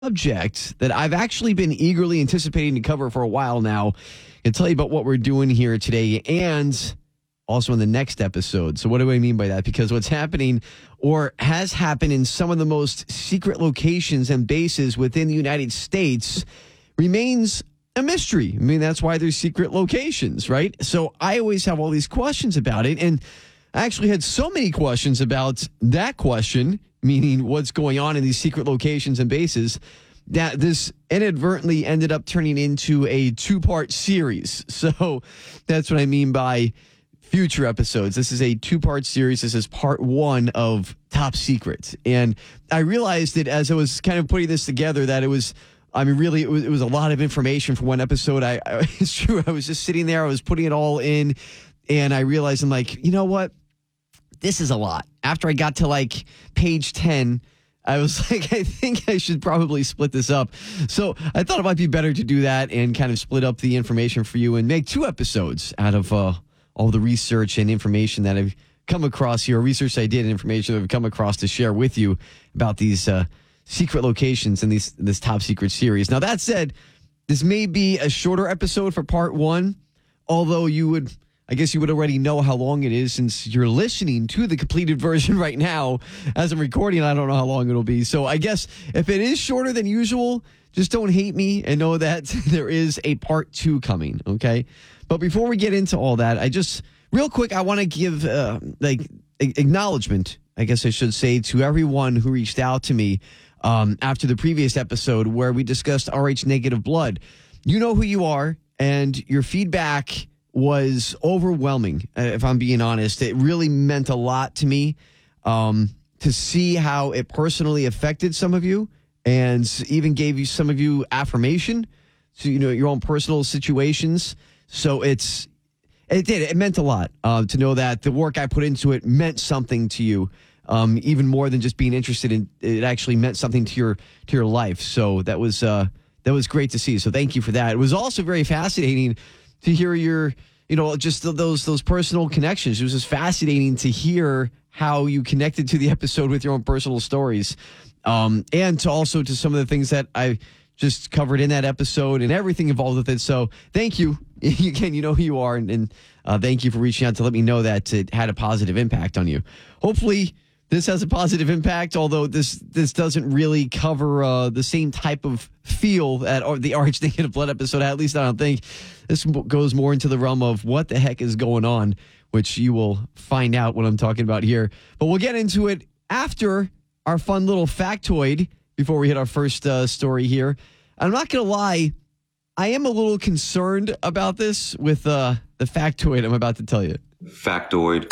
subject that I've actually been eagerly anticipating to cover for a while now and tell you about what we're doing here today and also in the next episode. So what do I mean by that? Because what's happening or has happened in some of the most secret locations and bases within the United States remains a mystery. I mean, that's why there's secret locations, right? So I always have all these questions about it. And I actually had so many questions about that question, meaning what's going on in these secret locations and bases, that this inadvertently ended up turning into a two-part series. So that's what I mean by future episodes. This is a two-part series. This is part one of Top Secret. And I realized that as I was kind of putting this together that it was a lot of information for one episode. It's true. I was just sitting there. I was putting it all in and I realized I'm like, you know what? This is a lot. After I got to like page 10, I was like, I think I should probably split this up. So I thought it might be better to do that and kind of split up the information for you and make two episodes out of all the research and information that I've come across here, research I did and information that I've come across to share with you about these secret locations in this Top Secret series. Now, that said, this may be a shorter episode for part one, although I guess you would already know how long it is since you're listening to the completed version right now. As I'm recording, I don't know how long it'll be. So I guess if it is shorter than usual, just don't hate me and know that there is a part two coming, okay? But before we get into all that, real quick, I want to give acknowledgement, I guess I should say, to everyone who reached out to me after the previous episode where we discussed Rh negative blood. You know who you are, and your feedback was overwhelming, if I'm being honest. It really meant a lot to me to see how it personally affected some of you and even gave you some of you affirmation to, your own personal situations. So it meant a lot to know that the work I put into it meant something to you. Even more than just being interested in it, actually meant something to your life. So that was great to see. So thank you for that. It was also very fascinating to hear your, just those personal connections. It was just fascinating to hear how you connected to the episode with your own personal stories, and to some of the things that I just covered in that episode and everything involved with it. So thank you. Again, you know who you are, and thank you for reaching out to let me know that it had a positive impact on you. Hopefully this has a positive impact, although this doesn't really cover the same type of feel that the Rh negative blood episode had. At least I don't think. This goes more into the realm of what the heck is going on, which you will find out what I'm talking about here. But we'll get into it after our fun little factoid before we hit our first story here. I'm not going to lie, I am a little concerned about this with the factoid I'm about to tell you. Factoid.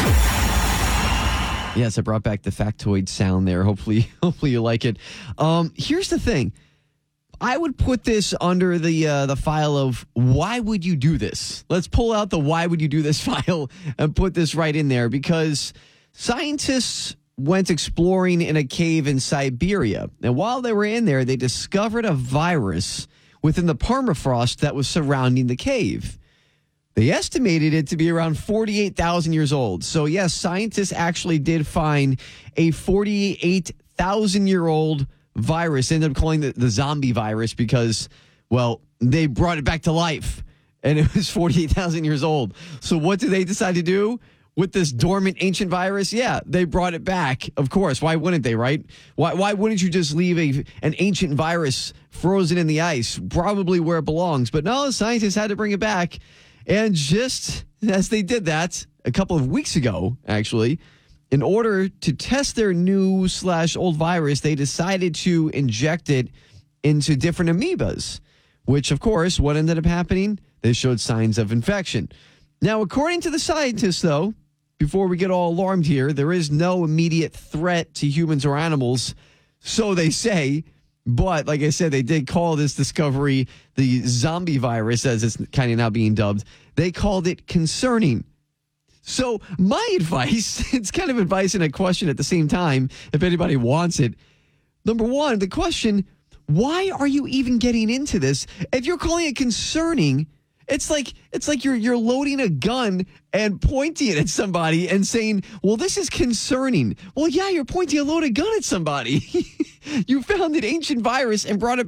Yes, I brought back the factoid sound there. Hopefully you like it. Here's the thing. I would put this under the file of why would you do this? Let's pull out the why would you do this file and put this right in there, because scientists went exploring in a cave in Siberia. And while they were in there, they discovered a virus within the permafrost that was surrounding the cave. They estimated it to be around 48,000 years old. So yes, scientists actually did find a 48,000-year-old virus. They ended up calling it the zombie virus because, well, they brought it back to life and it was 48,000 years old. So what did they decide to do with this dormant ancient virus? Yeah, they brought it back. Of course. Why wouldn't they, right? Why wouldn't you just leave an ancient virus frozen in the ice, probably where it belongs? But no, scientists had to bring it back. And just as they did that a couple of weeks ago, actually, in order to test their new/old virus, they decided to inject it into different amoebas, which, of course, what ended up happening? They showed signs of infection. Now, according to the scientists, though, before we get all alarmed here, there is no immediate threat to humans or animals, so they say. But like I said, they did call this discovery the zombie virus, as it's kind of now being dubbed. They called it concerning. So my advice, it's kind of advice and a question at the same time, if anybody wants it. Number one, the question, why are you even getting into this? If you're calling it concerning, It's like you're loading a gun and pointing it at somebody and saying, well, this is concerning. Well, yeah, you're pointing a loaded gun at somebody. You found an ancient virus and brought it